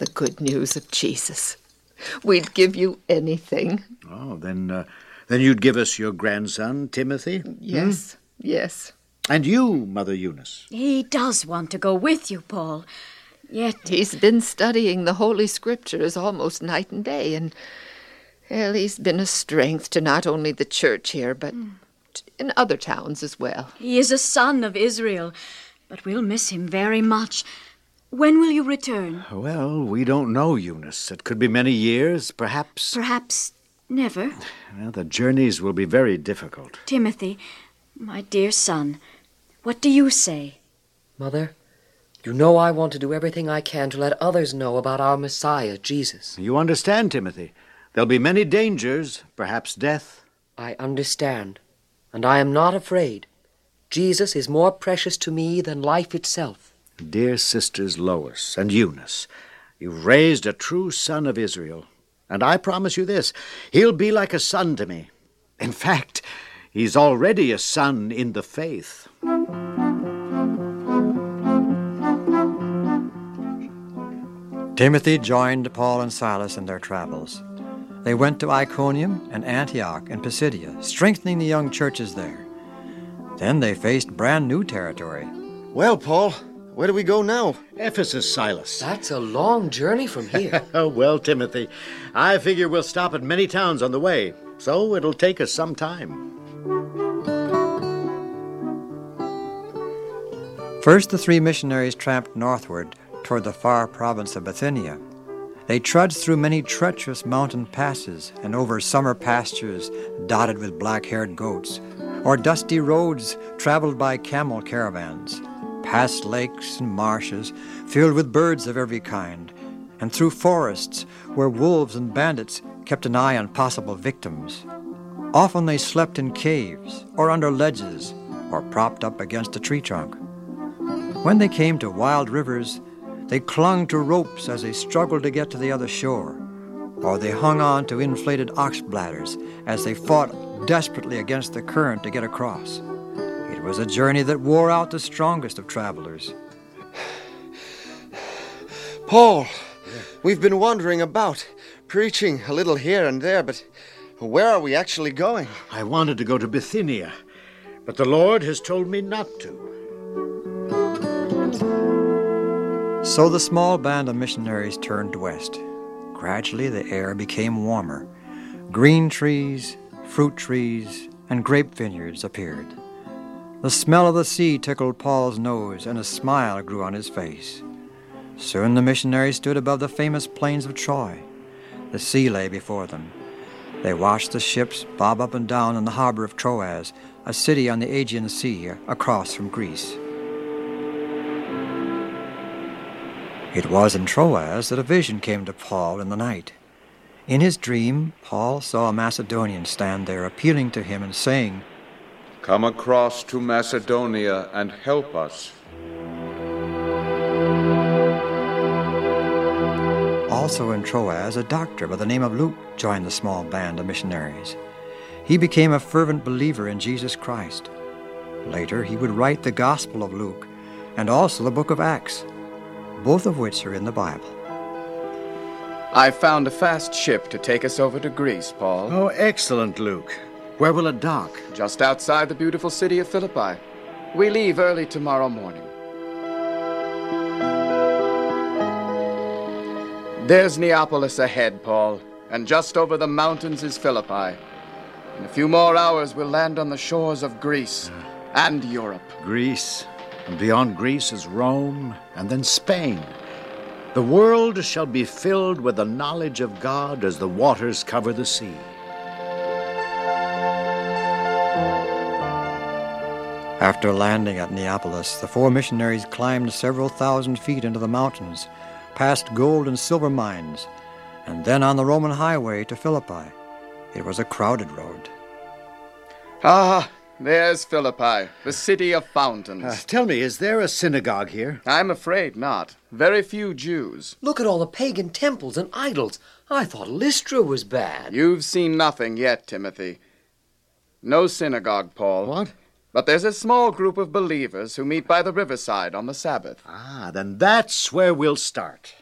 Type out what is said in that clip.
the good news of Jesus. We'd give you anything. Oh, then you'd give us your grandson, Timothy? Yes, yes. And you, Mother Eunice? He does want to go with you, Paul. Yet he's been studying the Holy Scriptures almost night and day, and well, he's been a strength to not only the church here, but in other towns as well. He is a son of Israel, but we'll miss him very much. When will you return? Well, we don't know, Eunice. It could be many years, perhaps. Perhaps never. Well, the journeys will be very difficult. Timothy, my dear son, what do you say? Mother, you know I want to do everything I can to let others know about our Messiah, Jesus. You understand, Timothy. There'll be many dangers, perhaps death. I understand, and I am not afraid. Jesus is more precious to me than life itself. Dear sisters Lois and Eunice, you've raised a true son of Israel, and I promise you this, he'll be like a son to me. In fact, he's already a son in the faith. Timothy joined Paul and Silas in their travels. They went to Iconium and Antioch and Pisidia, strengthening the young churches there. Then they faced brand new territory. Well, Paul, where do we go now? Ephesus, Silas. That's a long journey from here. Well, Timothy, I figure we'll stop at many towns on the way, so it'll take us some time. First, the three missionaries tramped northward toward the far province of Bithynia. They trudged through many treacherous mountain passes and over summer pastures dotted with black-haired goats, or dusty roads traveled by camel caravans, past lakes and marshes filled with birds of every kind, and through forests where wolves and bandits kept an eye on possible victims. Often they slept in caves or under ledges or propped up against a tree trunk. When they came to wild rivers, they clung to ropes as they struggled to get to the other shore, or they hung on to inflated ox bladders as they fought desperately against the current to get across. It was a journey that wore out the strongest of travelers. Paul, we've been wandering about, preaching a little here and there, but where are we actually going? I wanted to go to Bithynia, but the Lord has told me not to. So the small band of missionaries turned west. Gradually the air became warmer. Green trees, fruit trees, and grape vineyards appeared. The smell of the sea tickled Paul's nose, and a smile grew on his face. Soon the missionaries stood above the famous plains of Troy. The sea lay before them. They watched the ships bob up and down in the harbor of Troas, a city on the Aegean Sea across from Greece. It was in Troas that a vision came to Paul in the night. In his dream, Paul saw a Macedonian stand there appealing to him and saying, "Come across to Macedonia and help us." Also in Troas, a doctor by the name of Luke joined the small band of missionaries. He became a fervent believer in Jesus Christ. Later, he would write the Gospel of Luke and also the book of Acts, both of which are in the Bible. I found a fast ship to take us over to Greece, Paul. Oh, excellent, Luke. Where will it dock? Just outside the beautiful city of Philippi. We leave early tomorrow morning. There's Neapolis ahead, Paul, and just over the mountains is Philippi. In a few more hours, we'll land on the shores of Greece and Europe. Greece, and beyond Greece is Rome, and then Spain. The world shall be filled with the knowledge of God as the waters cover the sea. After landing at Neapolis, the four missionaries climbed several thousand feet into the mountains, past gold and silver mines, and then on the Roman highway to Philippi. It was a crowded road. Ah, there's Philippi, the city of fountains. Tell me, is there a synagogue here? I'm afraid not. Very few Jews. Look at all the pagan temples and idols. I thought Lystra was bad. You've seen nothing yet, Timothy. No synagogue, Paul. What? But there's a small group of believers who meet by the riverside on the Sabbath. Ah, then that's where we'll start.